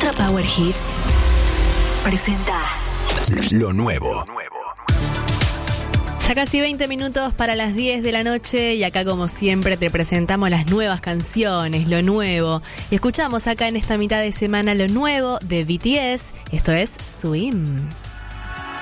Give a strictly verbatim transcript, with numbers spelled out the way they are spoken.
Ultra Power Hits presenta Lo nuevo. Ya casi veinte minutos para las diez de la noche y acá como siempre te presentamos las nuevas canciones, lo nuevo. Y escuchamos acá en esta mitad de semana lo nuevo de B T S, esto es Swim.